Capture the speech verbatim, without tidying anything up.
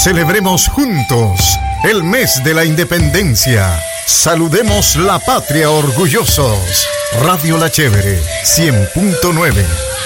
Celebremos juntos el mes de la independencia. Saludemos la patria orgullosos. Radio La Chévere, cien punto nueve.